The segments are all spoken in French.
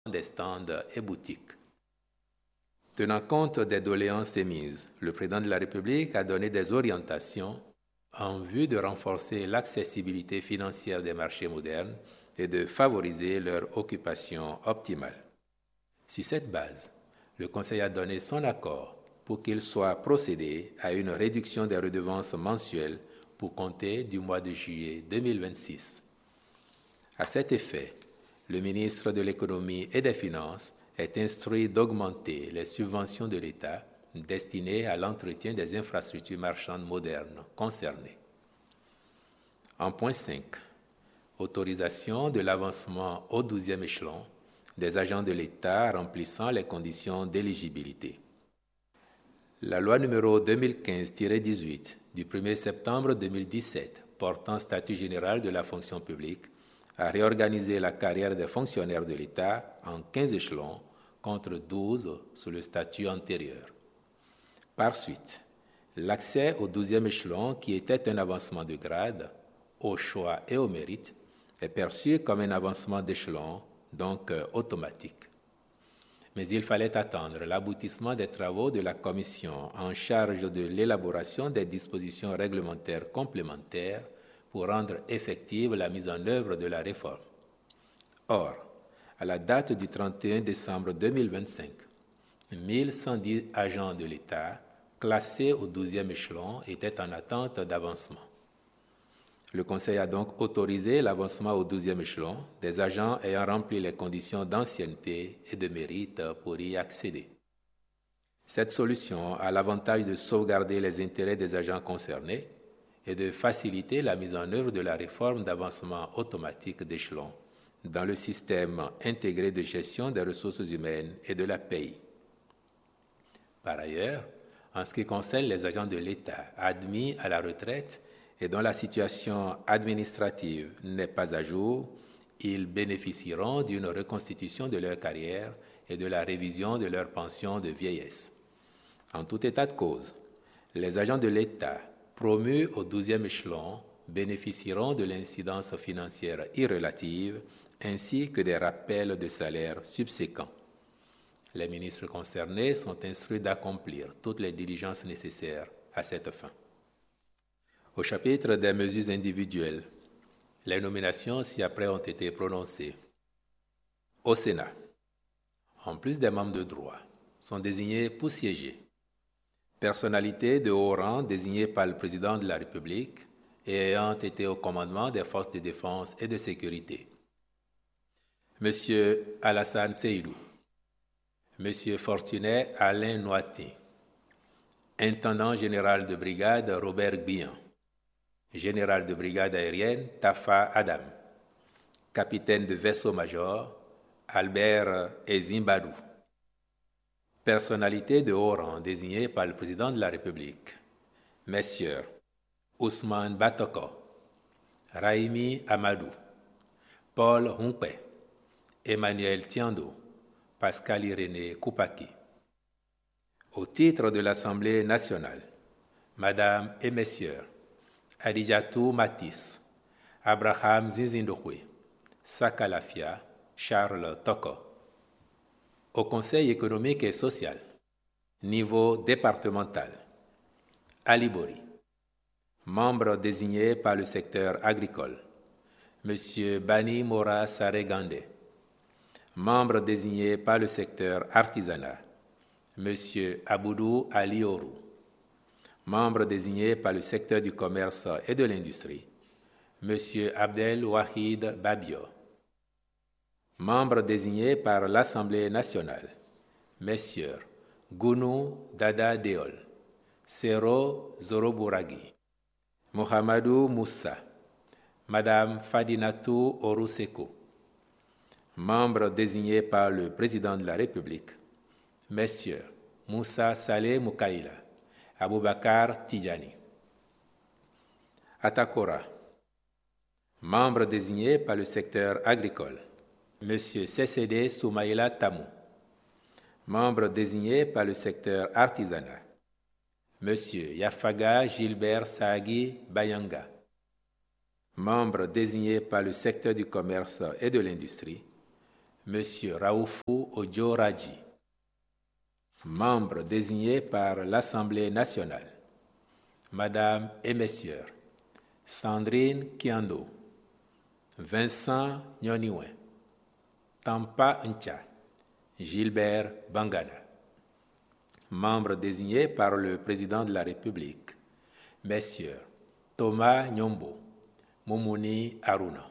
des stands et boutiques. Tenant compte des doléances émises, le président de la République a donné des orientations en vue de renforcer l'accessibilité financière des marchés modernes et de favoriser leur occupation optimale. Sur cette base, le Conseil a donné son accord pour qu'il soit procédé à une réduction des redevances mensuelles pour compter du mois de juillet 2026. À cet effet, le ministre de l'Économie et des Finances est instruit d'augmenter les subventions de l'État destinées à l'entretien des infrastructures marchandes modernes concernées. En point 5, autorisation de l'avancement au 12e échelon des agents de l'État remplissant les conditions d'éligibilité. La loi numéro 2015-18 du 1er septembre 2017 portant statut général de la fonction publique a réorganisé la carrière des fonctionnaires de l'État en 15 échelons contre 12 sous le statut antérieur. Par suite, l'accès au 12e échelon, qui était un avancement de grade, au choix et au mérite, est perçu comme un avancement d'échelon, donc automatique. Mais il fallait attendre l'aboutissement des travaux de la commission en charge de l'élaboration des dispositions réglementaires complémentaires pour rendre effective la mise en œuvre de la réforme. Or, à la date du 31 décembre 2025, 1110 agents de l'État classés au 12e échelon étaient en attente d'avancement. Le Conseil a donc autorisé l'avancement au 12e échelon des agents ayant rempli les conditions d'ancienneté et de mérite pour y accéder. Cette solution a l'avantage de sauvegarder les intérêts des agents concernés et de faciliter la mise en œuvre de la réforme d'avancement automatique d'échelon dans le système intégré de gestion des ressources humaines et de la paie. Par ailleurs, en ce qui concerne les agents de l'État admis à la retraite et dont la situation administrative n'est pas à jour, ils bénéficieront d'une reconstitution de leur carrière et de la révision de leur pension de vieillesse. En tout état de cause, les agents de l'État promus au 12e échelon bénéficieront de l'incidence financière irrelative ainsi que des rappels de salaire subséquents. Les ministres concernés sont instruits d'accomplir toutes les diligences nécessaires à cette fin. Au chapitre des mesures individuelles, les nominations ci-après ont été prononcées. Au Sénat, en plus des membres de droit, sont désignés pour siéger personnalités de haut rang désignées par le président de la République et ayant été au commandement des forces de défense et de sécurité. M. Alassane Seydou, M. Fortuné Alain Noati, intendant général de brigade Robert Bihan, général de brigade aérienne Tafa Adam, capitaine de vaisseau-major Albert Ezimbadou, personnalité de haut rang désignée par le président de la République, messieurs Ousmane Batoko, Raimi Amadou, Paul Humpé, Emmanuel Tiando, Pascal Irénée Koupaki. Au titre de l'Assemblée nationale, Madame et Messieurs Adijatou Matis, Abraham Zizindoué, Sakalafia, Charles Toko. Au Conseil économique et social, niveau départemental, Ali Bori, membre désigné par le secteur agricole, M. Bani Mora Saregande, membre désigné par le secteur artisanat, M. Aboudou Ali Orou, membre désigné par le secteur du commerce et de l'industrie, M. Abdel Wahid Babio, membre désigné par l'Assemblée nationale, messieurs Gounou Dada Deol, Sero Zorobouragui, Mohamedou Moussa, Madame Fadinatou Oruseko, membre désigné par le président de la République, messieurs Moussa Saleh Moukaïla, Aboubakar Tidjani. Atakora, membre désigné par le secteur agricole, M. Cécédé Soumaïla Tamou, membre désigné par le secteur artisanat, M. Yafaga Gilbert Saagi Bayanga, membre désigné par le secteur du commerce et de l'industrie, M. Raoufou Odjo-Radji. Membres désignés par l'Assemblée nationale. Madame et Messieurs Sandrine Kiando, Vincent Nyoniwen, Tampa Ncha, Gilbert Bangada. Membres désignés par le Président de la République. Messieurs Thomas Nyombo, Moumouni Aruna.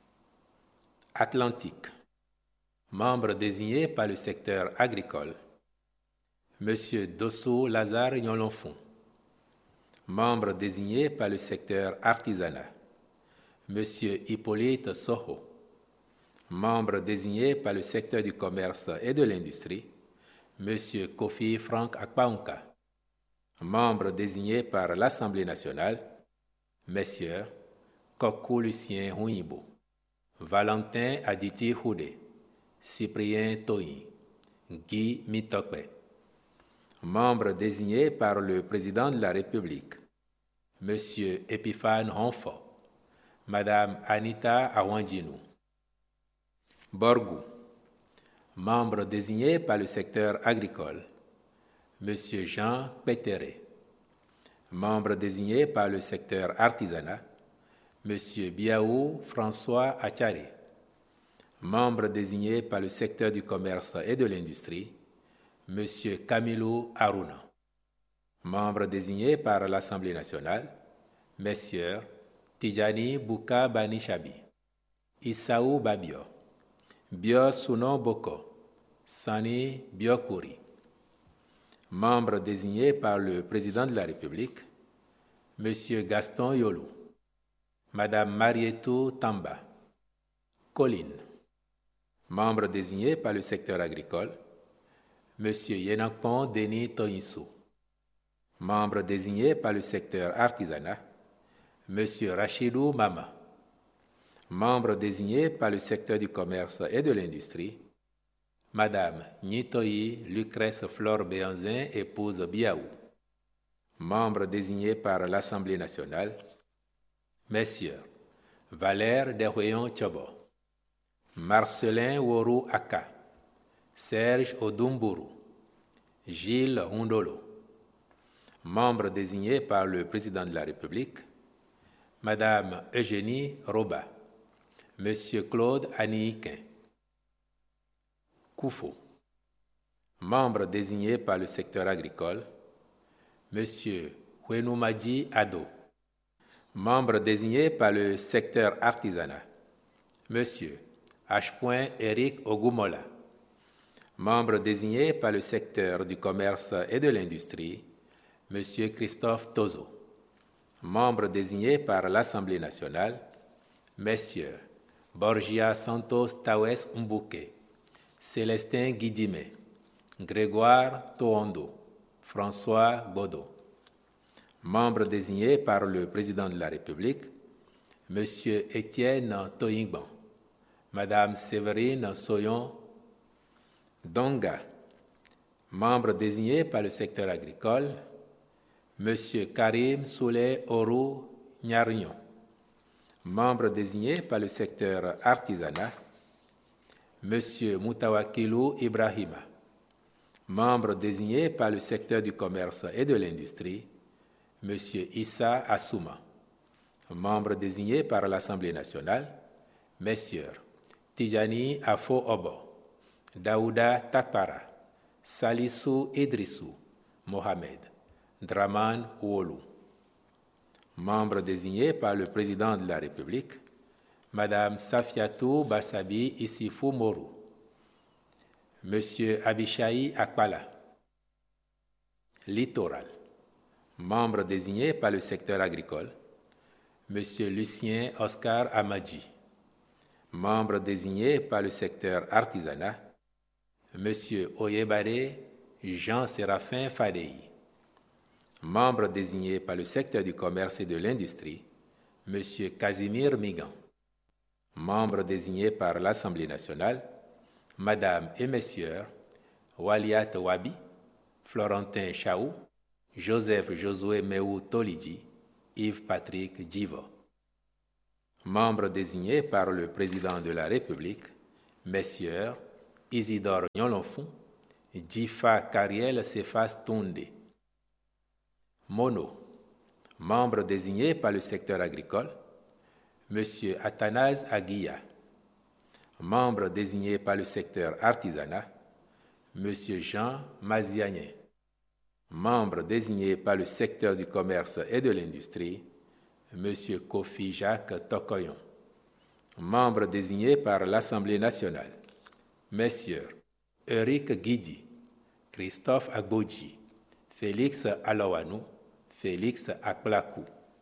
Atlantique. Membres désignés par le secteur agricole. Monsieur Dosso Lazare Nyolonfon. Membre désigné par le secteur artisanat. Monsieur Hippolyte Soho. Membre désigné par le secteur du commerce et de l'industrie. Monsieur Kofi Frank Akpaonka. Membre désigné par l'Assemblée nationale. Messieurs Kokou Lucien Huibo. Valentin Aditi Houdé. Cyprien Toyi. Guy Mitokbe. Membre désigné par le Président de la République. Monsieur Epiphane Honfo. Madame Anita Awanjinou. Borgou. Membre désigné par le secteur agricole. Monsieur Jean Pétéré. Membre désigné par le secteur artisanat. Monsieur Biaou François Achari. Membre désigné par le secteur du commerce et de l'industrie. Monsieur Camilo Aruna. Membre désigné par l'Assemblée nationale. Messieurs Tijani Bouka Banishabi. Issaou Babio. Bio Suno Boko. Sani Biokouri. Membre désigné par le Président de la République. Monsieur Gaston Yolou. Madame Marietou Tamba. Colline. Membre désigné par le secteur agricole. Monsieur Yenakpon Denis Toyinsou. Membre désigné par le secteur artisanat. Monsieur Rachidou Mama. Membre désigné par le secteur du commerce et de l'industrie. Madame Nitoyi Lucrèce Flore Béanzin, épouse Biaou. Membre désigné par l'Assemblée nationale. Messieurs Valère Dehuyon Tchobo. Marcelin Worou Aka. Serge Odumburu. Gilles Hundolo. Membre désigné par le Président de la République. Madame Eugénie Roba. Monsieur Claude Aniikin. Koufo. Membre désigné par le secteur agricole. Monsieur Hwenoumadji Ado. Membre désigné par le secteur artisanat. Monsieur H. Eric Ogumola. Membre désigné par le secteur du commerce et de l'industrie. Monsieur Christophe Tozo. Membre désigné par l'Assemblée nationale. Messieurs Borgia Santos Tawes Mbouke. Célestin Guidime. Grégoire Toondo. François Bodo. Membre désigné par le Président de la République. Monsieur Étienne Toyingban. Madame Séverine Soyon Donga. Membre désigné par le secteur agricole. Monsieur Karim Souley Orou Nyarignon. Membre désigné par le secteur artisanat. Monsieur Moutawakilou Ibrahima. Membre désigné par le secteur du commerce et de l'industrie. Monsieur Issa Assouma. Membre désigné par l'Assemblée nationale. Messieurs Tijani Afo Obo. Daouda Takpara. Salissou Idrissou Mohamed. Draman Ouolou. Membre désigné par le Président de la République. Madame Safiatou Bassabi Issifou Morou. Monsieur Abishaï Akpala. Littoral. Membre désigné par le secteur agricole. Monsieur Lucien Oscar Amadji. Membre désigné par le secteur artisanat. Monsieur Oyebare Jean-Séraphin Fadei. Membre désigné par le secteur du commerce et de l'industrie. Monsieur Casimir Migan. Membre désigné par l'Assemblée nationale. Madame et Messieurs Waliat Wabi, Florentin Chaou, Joseph Josué Meou Tolidji, Yves Patrick Djivo. Membre désigné par le Président de la République. Messieurs Isidore Nyolonfou, Djifa Kariel Cephas Toundé. Mono, membre désigné par le secteur agricole, M. Athanase Aguilla. Membre désigné par le secteur artisanat, M. Jean Maziagné. Membre désigné par le secteur du commerce et de l'industrie, M. Kofi Jacques Tokoyon. Membre désigné par l'Assemblée nationale, Messieurs Eric Guidi, Christophe Agboji, Félix Alawanou, Félix Aklakou.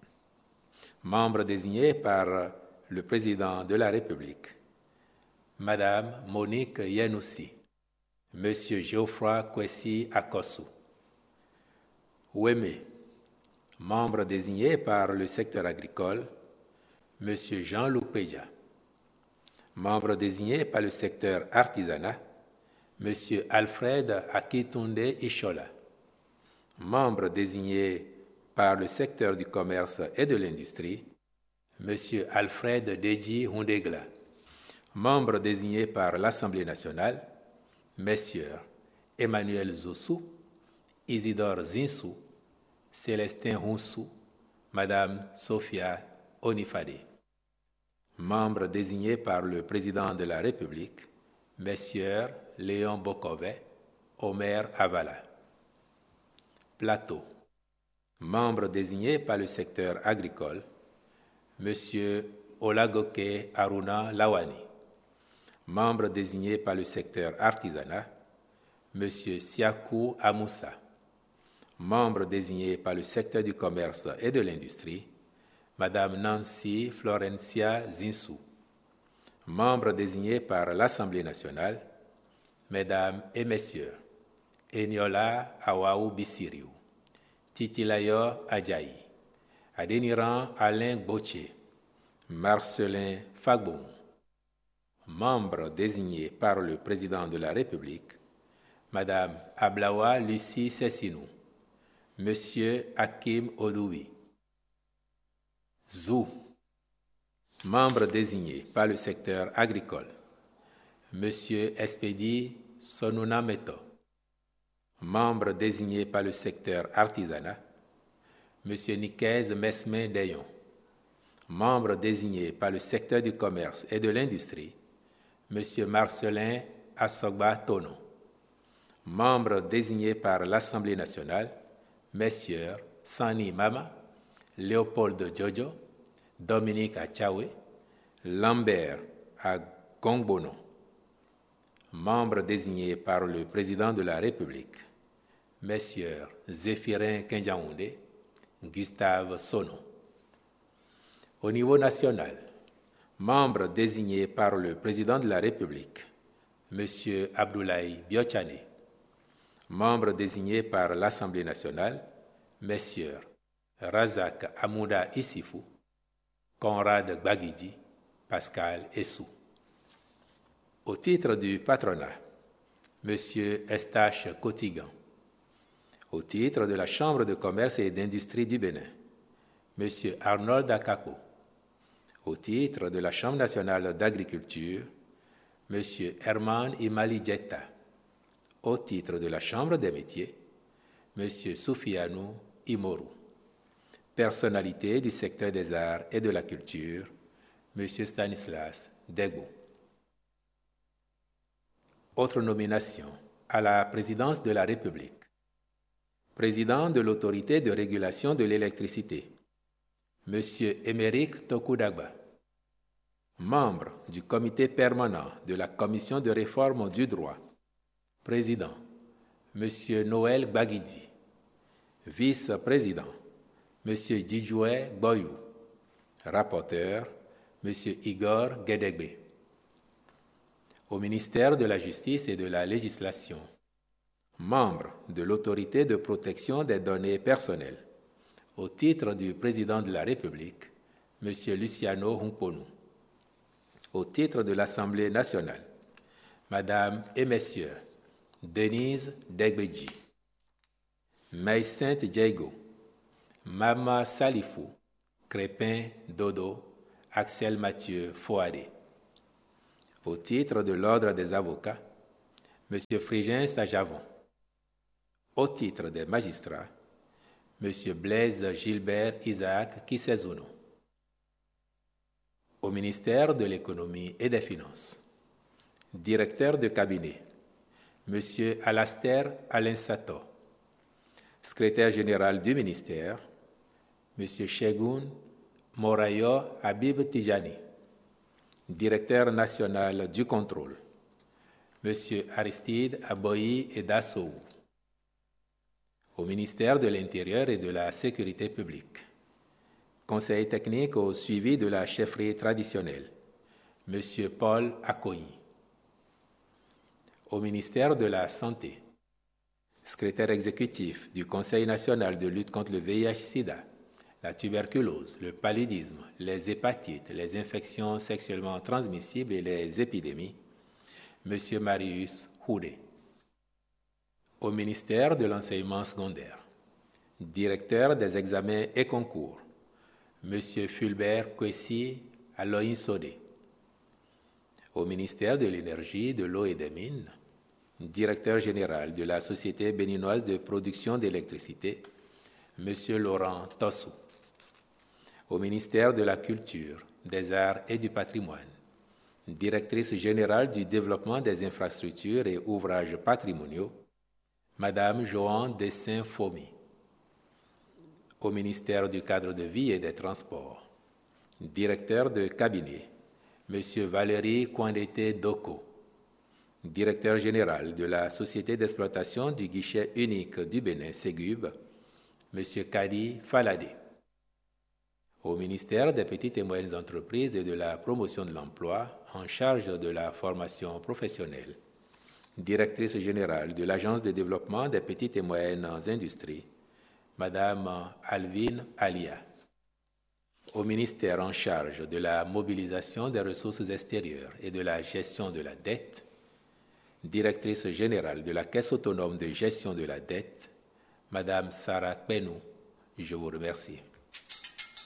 Membre désigné par le Président de la République, Madame Monique Yenoussi, Monsieur Geoffroy Kwesi Akosu. Ouémé, membre désigné par le secteur agricole, Monsieur Jean-Luc Péja. Membre désigné par le secteur artisanat, Monsieur Alfred Akitunde Ishola. Membre désigné par le secteur du commerce et de l'industrie, Monsieur Alfred Deji Hundegla. Membre désigné par l'Assemblée nationale, Messieurs Emmanuel Zossou, Isidore Zinsou, Célestin Hounsou, Madame Sophia Onifade. Membre désigné par le Président de la République, Messieurs Léon Bokové, Omer Avala. Plateau. Membre désigné par le secteur agricole, Monsieur Olagoke Aruna Lawani. Membre désigné par le secteur artisanat, Monsieur Siakou Amoussa. Membre désigné par le secteur du commerce et de l'industrie, Madame Nancy Florencia Zinsou. Membre désigné par l'Assemblée nationale, Mesdames et Messieurs, Eniola Awaou Bissiriou, Titilayo Adjaï, Adéniran Alain Boché, Marcelin Fagbon. Membre désigné par le Président de la République, Madame Ablawa Lucie Sessinou, Monsieur Hakim Odoui. Zou, membre désigné par le secteur agricole, Monsieur Espedi Sonuna Meto. Membre désigné par le secteur artisanat, Monsieur Nikez Mesme Dayon. Membre désigné par le secteur du commerce et de l'industrie, Monsieur Marcelin Assogba Tono. Membre désigné par l'Assemblée nationale, Messieurs Sani Mama, Léopold Jojo, Dominique Achawe, Lambert Agongbono. Membre désigné par le Président de la République, Messieurs Zéphirin Kenjaoundé, Gustave Sono. Au niveau national, membre désigné par le Président de la République, Monsieur Abdoulaye Biochane. Membre désigné par l'Assemblée nationale, Messieurs Razak Amouda Issifou, Conrad Gbagidi, Pascal Essou. Au titre du patronat, Monsieur Estache Kotigan. Au titre de la Chambre de commerce et d'industrie du Bénin, Monsieur Arnold Akako. Au titre de la Chambre nationale d'agriculture, Monsieur Herman Imali Djetta. Au titre de la Chambre des métiers, Monsieur Soufianou Imoru. Personnalité du secteur des arts et de la culture, Monsieur Stanislas Dego. Autre nomination à la présidence de la République. Président de l'autorité de régulation de l'électricité, Monsieur Émeric Tokudagba. Membre du comité permanent de la Commission de réforme du droit, Président, Monsieur Noël Gbagidi. Vice-président, Monsieur Djidjoué Boyou. Rapporteur, Monsieur Igor Guédégbé. Au ministère de la Justice et de la Législation, membre de l'Autorité de protection des données personnelles, au titre du Président de la République, Monsieur Luciano Hunkponou. Au titre de l'Assemblée nationale, Madame et Messieurs, Denise Degbeji, Maïsinte Diego, Mama Salifou, Crépin Dodo, Axel Mathieu Fouadé. Au titre de l'Ordre des avocats, M. Frigin Sajavon. Au titre des magistrats, M. Blaise Gilbert Isaac Kisezuno. Au ministère de l'Économie et des Finances, directeur de cabinet, M. Alastair Alinsato. Secrétaire général du ministère, M. Shegun Morayo Habib Tijani. Directeur national du contrôle, M. Aristide Aboyi Edassou. Au ministère de l'Intérieur et de la Sécurité publique, conseil technique au suivi de la chefferie traditionnelle, M. Paul Akoyi. Au ministère de la Santé, secrétaire exécutif du Conseil national de lutte contre le VIH-Sida, la tuberculose, le paludisme, les hépatites, les infections sexuellement transmissibles et les épidémies, M. Marius Houdé. Au ministère de l'Enseignement secondaire, directeur des examens et concours, M. Fulbert Kwesi Aloyin-Sodé. Au ministère de l'Énergie, de l'Eau et des Mines, directeur général de la Société béninoise de production d'électricité, M. Laurent Tossou. Au ministère de la Culture, des Arts et du Patrimoine, directrice générale du développement des infrastructures et ouvrages patrimoniaux, Madame Joan Dessin-Fomi. Au ministère du Cadre de vie et des Transports, directeur de cabinet, M. Valéry Kwandete Doko. Directeur général de la Société d'exploitation du guichet unique du Bénin, Ségub, M. Kadi Faladé. Au ministère des Petites et Moyennes Entreprises et de la Promotion de l'Emploi, en charge de la formation professionnelle, directrice générale de l'Agence de développement des petites et moyennes industries, Madame Alvin Alia. Au ministère en charge de la mobilisation des ressources extérieures et de la gestion de la dette, directrice générale de la Caisse autonome de gestion de la dette, Madame Sarah Kpenou. Je vous remercie.